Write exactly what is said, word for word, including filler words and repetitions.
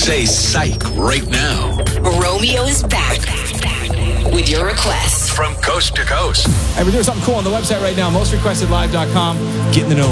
Say psych right now. Romeo is back with your requests from coast to coast. Hey, we're doing something cool on the website right now, most requested live dot com. Get in the know.